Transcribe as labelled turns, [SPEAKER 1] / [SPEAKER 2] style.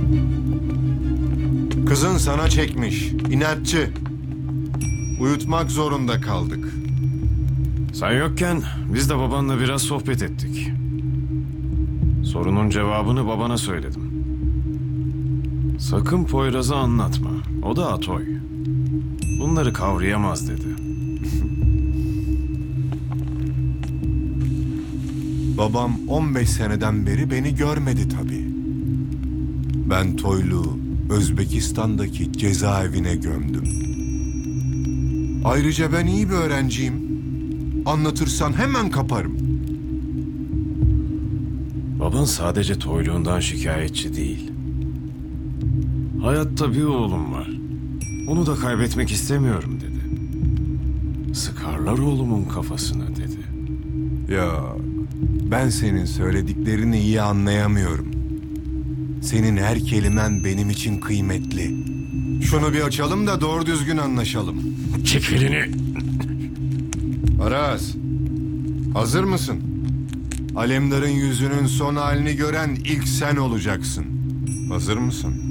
[SPEAKER 1] Kızın sana çekmiş. İnatçı. Uyutmak zorunda kaldık.
[SPEAKER 2] Sen yokken biz de babanla biraz sohbet ettik. Sorunun cevabını babana söyledim. Sakın Poyraz'a anlatma. O da atoy. Bunları kavrayamaz dedi.
[SPEAKER 1] Babam 15 seneden beri beni görmedi tabii. Ben Toylu'yu Özbekistan'daki cezaevine gömdüm. Ayrıca ben iyi bir öğrenciyim. Anlatırsan hemen kaparım.
[SPEAKER 2] Baban sadece toyluğundan şikayetçi değil. Hayatta bir oğlum var. Onu da kaybetmek istemiyorum dedi. Sıkarlar oğlumun kafasına dedi.
[SPEAKER 1] Ya ben senin söylediklerini iyi anlayamıyorum. Senin her kelimen benim için kıymetli. Şunu bir açalım da doğru düzgün anlaşalım.
[SPEAKER 2] Çek elini.
[SPEAKER 1] Aras, hazır mısın? Alemdar'ın yüzünün son halini gören ilk sen olacaksın. Hazır mısın?